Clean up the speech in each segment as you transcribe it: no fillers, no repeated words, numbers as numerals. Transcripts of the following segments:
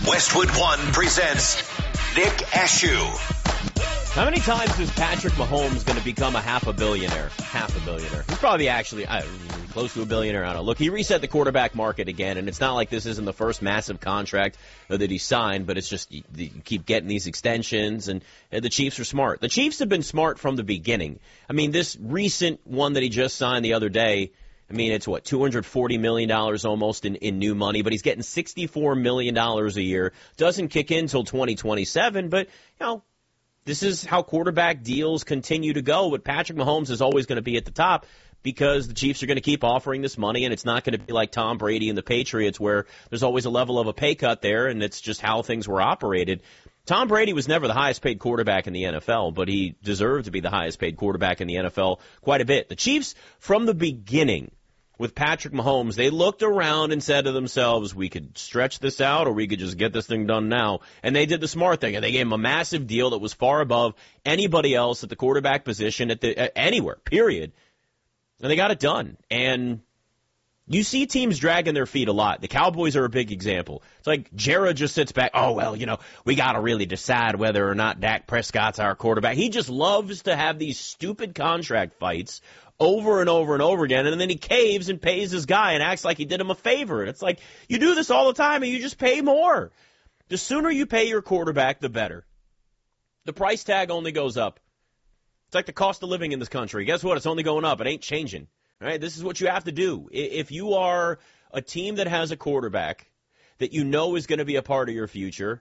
Westwood One presents Nick Ashew. How many times is Patrick Mahomes going to become a half a billionaire? He's probably actually close to a billionaire. I don't know. Look, he reset the quarterback market again, and it's not like this isn't the first massive contract that he signed, but it's just you keep getting these extensions, and the Chiefs are smart. The Chiefs have been smart from the beginning. I mean, this recent one that he just signed the other day, I mean, it's what, $240 million almost in new money, but he's getting $64 million a year. Doesn't kick in until 2027, but, this is how quarterback deals continue to go. But Patrick Mahomes is always going to be at the top because the Chiefs are going to keep offering this money, and it's not going to be like Tom Brady and the Patriots where there's always a level of a pay cut there, and it's just how things were operated. Tom Brady was never the highest paid quarterback in the NFL, but he deserved to be the highest paid quarterback in the NFL quite a bit. The Chiefs, from the beginning, with Patrick Mahomes, they looked around and said to themselves, we could stretch this out or we could just get this thing done now. And they did the smart thing, and they gave him a massive deal that was far above anybody else at the quarterback position anywhere, period. And they got it done. And you see teams dragging their feet a lot. The Cowboys are a big example. It's like Jared just sits back, we got to really decide whether or not Dak Prescott's our quarterback. He just loves to have these stupid contract fights over and over and over again, and then he caves and pays his guy and acts like he did him a favor. And it's like, you do this all the time and you just pay more. The sooner you pay your quarterback, the better. The price tag only goes up. It's like the cost of living in this country. Guess what? It's only going up. It ain't changing. All right? This is what you have to do. If you are a team that has a quarterback that you know is going to be a part of your future,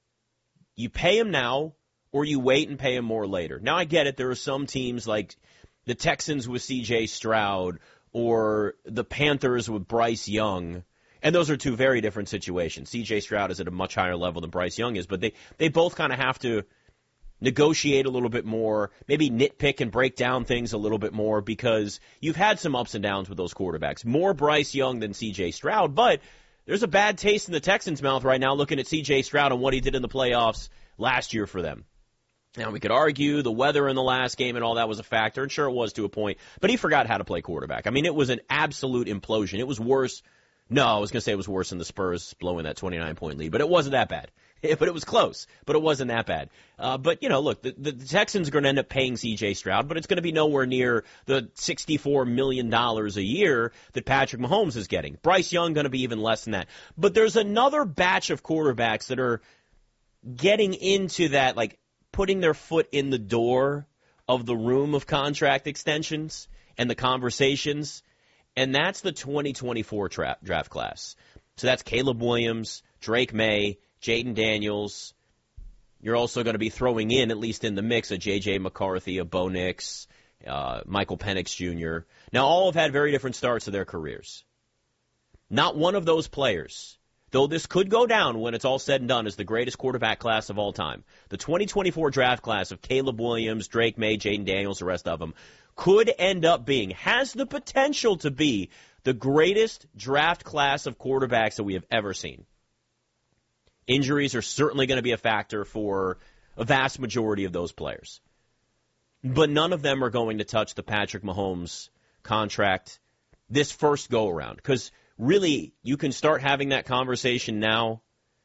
you pay him now or you wait and pay him more later. Now, I get it. There are some teams like the Texans with C.J. Stroud or the Panthers with Bryce Young, and those are two very different situations. C.J. Stroud is at a much higher level than Bryce Young is, but they both kind of have to negotiate a little bit more, maybe nitpick and break down things a little bit more because you've had some ups and downs with those quarterbacks. More Bryce Young than C.J. Stroud, but there's a bad taste in the Texans' mouth right now looking at C.J. Stroud and what he did in the playoffs last year for them. Now, we could argue the weather in the last game and all that was a factor, and sure it was to a point, but he forgot how to play quarterback. I mean, it was an absolute implosion. It was worse. No, I was going to say it was worse than the Spurs blowing that 29-point lead, but it wasn't that bad. But it was close, but it wasn't that bad. But, look, the Texans are going to end up paying C.J. Stroud, but it's going to be nowhere near the $64 million a year that Patrick Mahomes is getting. Bryce Young going to be even less than that. But there's another batch of quarterbacks that are getting into that, like, putting their foot in the door of the room of contract extensions and the conversations, and that's the 2024 draft class. So that's Caleb Williams, Drake May, Jaden Daniels. You're also going to be throwing in, at least in the mix, a J.J. McCarthy, a Bo Nix, Michael Penix Jr. Now, all have had very different starts to their careers. Not one of those players, though this could go down when it's all said and done as the greatest quarterback class of all time. The 2024 draft class of Caleb Williams, Drake May, Jaden Daniels, the rest of them, could end up being, has the potential to be, the greatest draft class of quarterbacks that we have ever seen. Injuries are certainly going to be a factor for a vast majority of those players. But none of them are going to touch the Patrick Mahomes contract this first go-around, because really, you can start having that conversation now.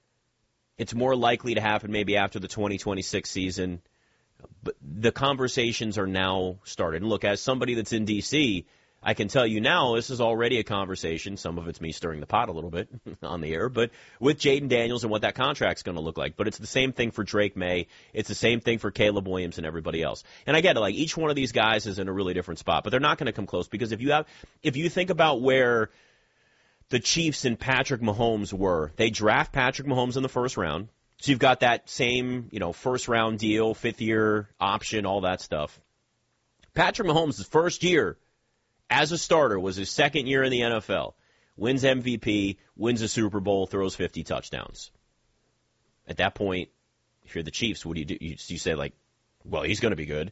It's more likely to happen maybe after the 2026 season. But the conversations are now started. And look, as somebody that's in D.C., I can tell you now this is already a conversation. Some of it's me stirring the pot a little bit on the air, but with Jaden Daniels and what that contract's going to look like. But it's the same thing for Drake May. It's the same thing for Caleb Williams and everybody else. And I get it, like each one of these guys is in a really different spot, but they're not going to come close because if you think about where the Chiefs and Patrick Mahomes were, they draft Patrick Mahomes in the first round. So you've got that same, first round deal, 5th year option, all that stuff. Patrick Mahomes' first year as a starter was his second year in the NFL. Wins MVP, wins a Super Bowl, throws 50 touchdowns. At that point, if you're the Chiefs, what do you do? You say, like, well, he's going to be good.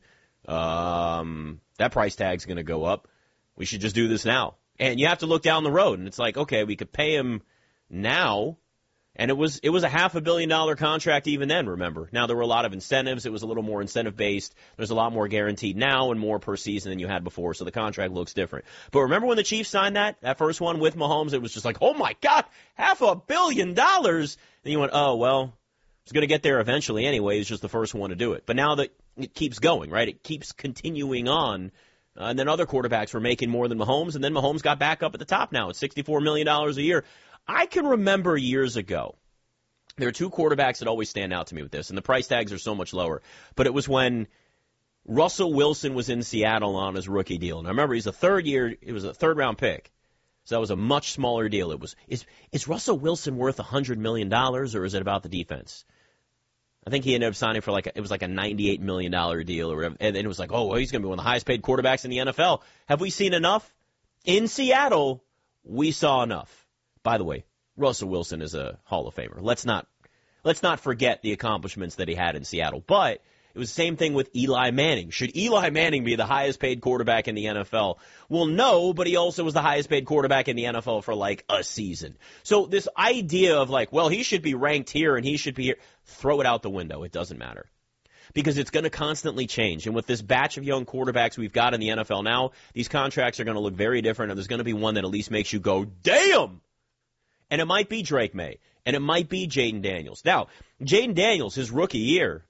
That price tag's going to go up. We should just do this now. And you have to look down the road, and it's like, okay, we could pay him now, And it was a $500 million contract even then, remember. Now, there were a lot of incentives. It was a little more incentive-based. There's a lot more guaranteed now and more per season than you had before, so the contract looks different. But remember when the Chiefs signed that first one with Mahomes, it was just like, oh, my God, $500 million. Then you went, oh, well, it's going to get there eventually anyway. It's just the first one to do it. But now that it keeps going, right? It keeps continuing on. And then other quarterbacks were making more than Mahomes, and then Mahomes got back up at the top now. It's $64 million a year. I can remember years ago, there are two quarterbacks that always stand out to me with this, and the price tags are so much lower. But it was when Russell Wilson was in Seattle on his rookie deal. And I remember it was a third-round pick. So that was a much smaller deal. It was, is Russell Wilson worth $100 million, or is it about the defense? I think he ended up signing for it was like a $98 million deal, or whatever. And it was like, oh, well, he's going to be one of the highest paid quarterbacks in the NFL. Have we seen enough? In Seattle, we saw enough. By the way, Russell Wilson is a Hall of Famer. Let's not forget the accomplishments that he had in Seattle. But it was the same thing with Eli Manning. Should Eli Manning be the highest paid quarterback in the NFL? Well, no, but he also was the highest paid quarterback in the NFL for like a season. So this idea of like, well, he should be ranked here and he should be here, throw it out the window. It doesn't matter. Because it's going to constantly change. And with this batch of young quarterbacks we've got in the NFL now, these contracts are going to look very different, and there's going to be one that at least makes you go, damn! And it might be Drake May, and it might be Jayden Daniels. Now, Jayden Daniels, his rookie year,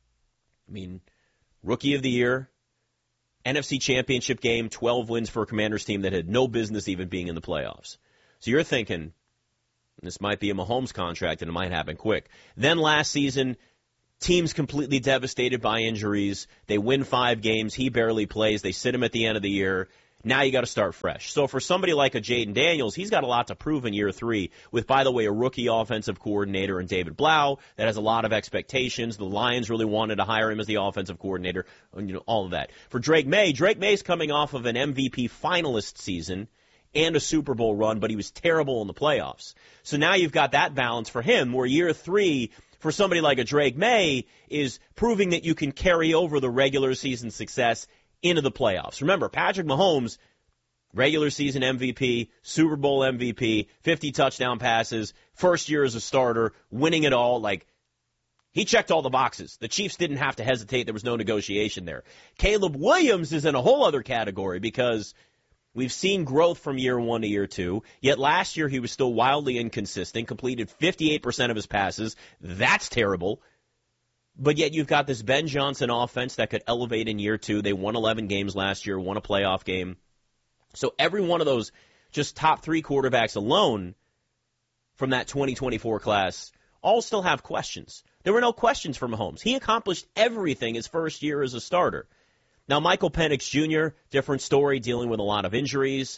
rookie of the year, NFC Championship game, 12 wins for a Commanders team that had no business even being in the playoffs. So you're thinking, this might be a Mahomes contract, and it might happen quick. Then last season, team's completely devastated by injuries. They win 5 games. He barely plays. They sit him at the end of the year. Now you got to start fresh. So for somebody like a Jayden Daniels, he's got a lot to prove in year 3 with, by the way, a rookie offensive coordinator in David Blau that has a lot of expectations. The Lions really wanted to hire him as the offensive coordinator, all of that. For Drake May's coming off of an MVP finalist season and a Super Bowl run, but he was terrible in the playoffs. So now you've got that balance for him, where year 3 for somebody like a Drake May is proving that you can carry over the regular season success into the playoffs. Remember, Patrick Mahomes, regular season MVP, Super Bowl MVP, 50 touchdown passes, first year as a starter, winning it all. He checked all the boxes. The Chiefs didn't have to hesitate. There was no negotiation there. Caleb Williams is in a whole other category because we've seen growth from year 1 to year 2, yet last year he was still wildly inconsistent, completed 58% of his passes. That's terrible. But yet you've got this Ben Johnson offense that could elevate in year 2. They won 11 games last year, won a playoff game. So every one of those just top 3 quarterbacks alone from that 2024 class all still have questions. There were no questions for Mahomes. He accomplished everything his first year as a starter. Now, Michael Penix Jr., different story, dealing with a lot of injuries.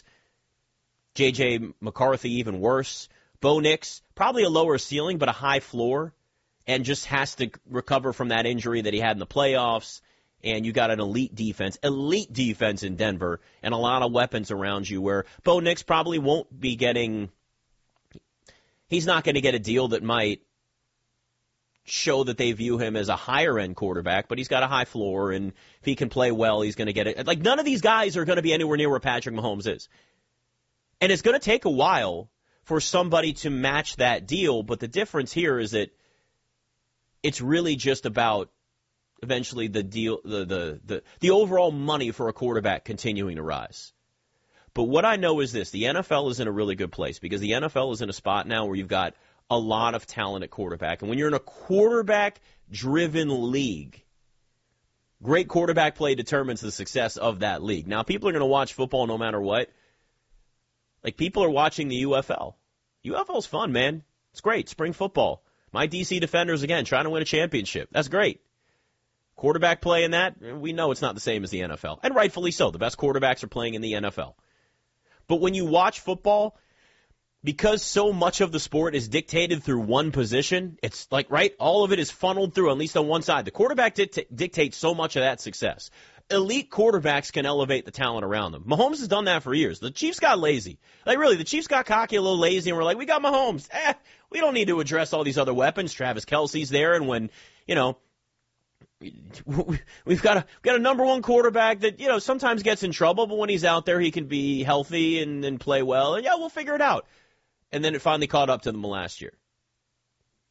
J.J. McCarthy, even worse. Bo Nix, probably a lower ceiling, but a high floor, and just has to recover from that injury that he had in the playoffs. And you got an elite defense in Denver, and a lot of weapons around you, where Bo Nix probably won't be getting, he's not going to get a deal that might show that they view him as a higher-end quarterback, but he's got a high floor, and if he can play well, he's going to get it. None of these guys are going to be anywhere near where Patrick Mahomes is. And it's going to take a while for somebody to match that deal, but the difference here is that it's really just about eventually the deal, the overall money for a quarterback continuing to rise. But what I know is this: the NFL is in a really good place, because the NFL is in a spot now where you've got a lot of talent at quarterback. And when you're in a quarterback-driven league, great quarterback play determines the success of that league. Now, people are going to watch football no matter what. People are watching the UFL. UFL's fun, man. It's great. Spring football. My DC Defenders, again, trying to win a championship. That's great. Quarterback play in that, we know it's not the same as the NFL. And rightfully so. The best quarterbacks are playing in the NFL. But when you watch football, because so much of the sport is dictated through one position, it's all of it is funneled through, at least on one side. The quarterback dictates so much of that success. Elite quarterbacks can elevate the talent around them. Mahomes has done that for years. The Chiefs got lazy. The Chiefs got cocky, a little lazy, and we're like, we got Mahomes. We don't need to address all these other weapons. Travis Kelce's there, and when, we've got a number one quarterback that, sometimes gets in trouble, but when he's out there, he can be healthy and play well, and we'll figure it out. And then it finally caught up to them last year.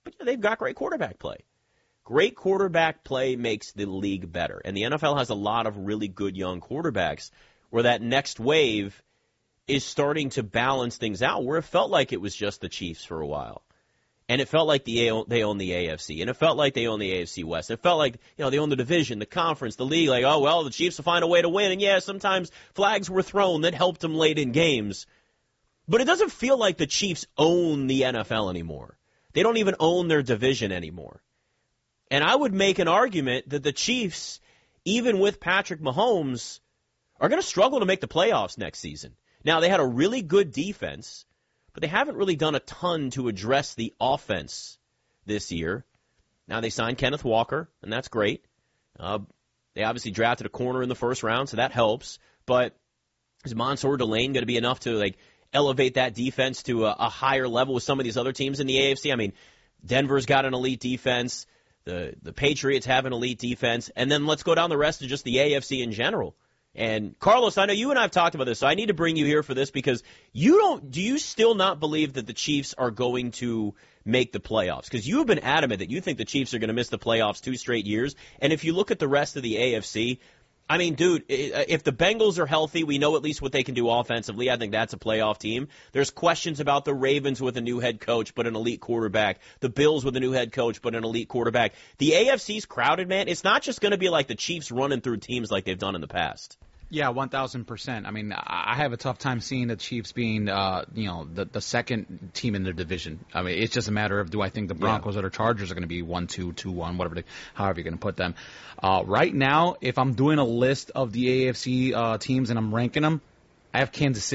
But they've got great quarterback play. Great quarterback play makes the league better. And the NFL has a lot of really good young quarterbacks where that next wave is starting to balance things out, where it felt like it was just the Chiefs for a while. And it felt like they own the AFC. And it felt like they own the AFC West. It felt like, they own the division, the conference, the league. Like, oh, well, the Chiefs will find a way to win. And, yeah, sometimes flags were thrown that helped them late in games. But it doesn't feel like the Chiefs own the NFL anymore. They don't even own their division anymore. And I would make an argument that the Chiefs, even with Patrick Mahomes, are going to struggle to make the playoffs next season. Now, they had a really good defense, but they haven't really done a ton to address the offense this year. Now, they signed Kenneth Walker, and that's great. They obviously drafted a corner in the first round, so that helps. But is Mansour Delane going to be enough to elevate that defense to a higher level with some of these other teams in the AFC? I mean, Denver's got an elite defense. The Patriots have an elite defense. And then let's go down the rest of just the AFC in general. And Carlos, I know you and I have talked about this, so I need to bring you here for this because do you still not believe that the Chiefs are going to make the playoffs? Because you have been adamant that you think the Chiefs are going to miss the playoffs 2 straight years. And if you look at the rest of the AFC, I mean, dude, if the Bengals are healthy, we know at least what they can do offensively. I think that's a playoff team. There's questions about the Ravens with a new head coach, but an elite quarterback. The Bills with a new head coach, but an elite quarterback. The AFC's crowded, man. It's not just going to be like the Chiefs running through teams like they've done in the past. Yeah, 1,000%. I mean, I have a tough time seeing the Chiefs being, the second team in their division. I mean, it's just a matter of, do I think the Broncos or Chargers are going to be 1-2, 2-1, however you're going to put them. Right now, if I'm doing a list of the AFC teams and I'm ranking them, I have Kansas City